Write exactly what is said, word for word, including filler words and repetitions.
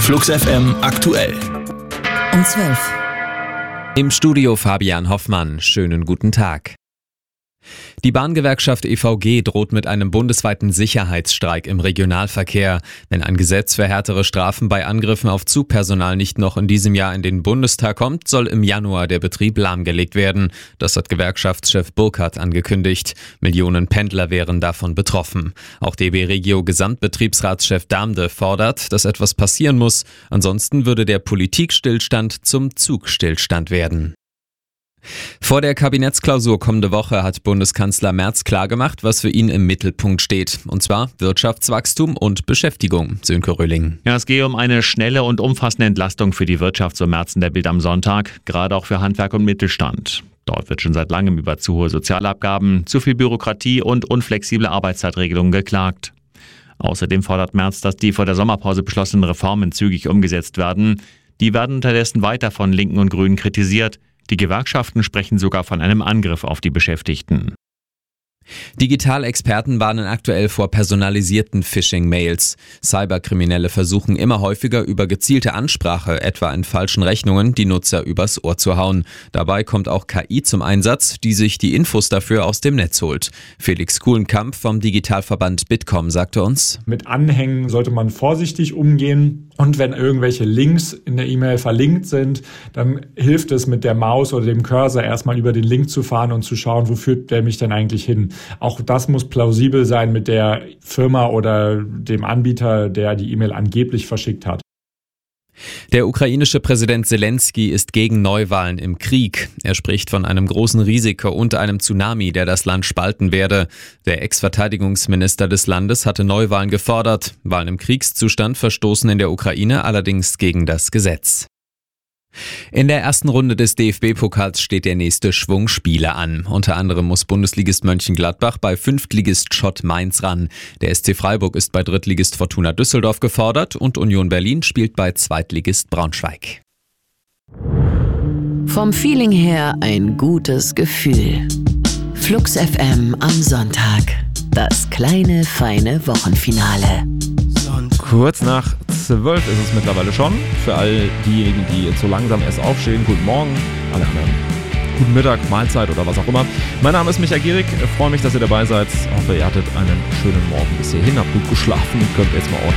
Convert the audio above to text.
Flux F M aktuell. Um zwölf. Im Studio Fabian Hoffmann. Schönen guten Tag. Die Bahngewerkschaft E V G droht mit einem bundesweiten Sicherheitsstreik im Regionalverkehr. Wenn ein Gesetz für härtere Strafen bei Angriffen auf Zugpersonal nicht noch in diesem Jahr in den Bundestag kommt, soll im Januar der Betrieb lahmgelegt werden. Das hat Gewerkschaftschef Burkhardt angekündigt. Millionen Pendler wären davon betroffen. Auch D B Regio Gesamtbetriebsratschef Damde fordert, dass etwas passieren muss. Ansonsten würde der Politikstillstand zum Zugstillstand werden. Vor der Kabinettsklausur kommende Woche hat Bundeskanzler Merz klargemacht, was für ihn im Mittelpunkt steht. Und zwar Wirtschaftswachstum und Beschäftigung. Sönke Röhling. Ja, es gehe um eine schnelle und umfassende Entlastung für die Wirtschaft, so Merz in der Bild am Sonntag, gerade auch für Handwerk und Mittelstand. Dort wird schon seit langem über zu hohe Sozialabgaben, zu viel Bürokratie und unflexible Arbeitszeitregelungen geklagt. Außerdem fordert Merz, dass die vor der Sommerpause beschlossenen Reformen zügig umgesetzt werden. Die werden unterdessen weiter von Linken und Grünen kritisiert. Die Gewerkschaften sprechen sogar von einem Angriff auf die Beschäftigten. Digitalexperten warnen aktuell vor personalisierten Phishing-Mails. Cyberkriminelle versuchen immer häufiger über gezielte Ansprache, etwa in falschen Rechnungen, die Nutzer übers Ohr zu hauen. Dabei kommt auch K I zum Einsatz, die sich die Infos dafür aus dem Netz holt. Felix Kuhlenkamp vom Digitalverband Bitkom sagte uns: Mit Anhängen sollte man vorsichtig umgehen. Und wenn irgendwelche Links in der E-Mail verlinkt sind, dann hilft es mit der Maus oder dem Cursor erstmal über den Link zu fahren und zu schauen, wo führt der mich denn eigentlich hin. Auch das muss plausibel sein mit der Firma oder dem Anbieter, der die E-Mail angeblich verschickt hat. Der ukrainische Präsident Zelensky ist gegen Neuwahlen im Krieg. Er spricht von einem großen Risiko und einem Tsunami, der das Land spalten werde. Der Ex-Verteidigungsminister des Landes hatte Neuwahlen gefordert. Wahlen im Kriegszustand verstoßen in der Ukraine allerdings gegen das Gesetz. In der ersten Runde des D F B-Pokals steht der nächste Schwung Spiele an. Unter anderem muss Bundesligist Mönchengladbach bei Fünftligist Schott Mainz ran. Der S C Freiburg ist bei Drittligist Fortuna Düsseldorf gefordert und Union Berlin spielt bei Zweitligist Braunschweig. Vom Feeling her ein gutes Gefühl. Flux F M am Sonntag. Das kleine, feine Wochenfinale. Kurz nach zwölf ist es mittlerweile schon. Für all diejenigen, die jetzt so langsam erst aufstehen, guten Morgen. Alle anderen, guten Mittag, Mahlzeit oder was auch immer. Mein Name ist Michael Gierig. Ich freue mich, dass ihr dabei seid. Ich hoffe, ihr hattet einen schönen Morgen bis hierhin. Habt gut geschlafen. Könnt jetzt mal